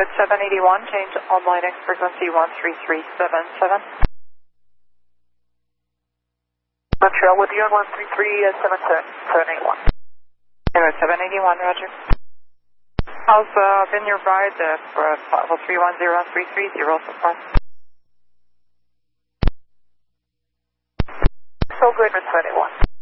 Code 781, change online X frequency 13377. Montreal with you on 1337781. Code 781, roger. How's Vineyard Ride for level 310330 so far? So good with 71.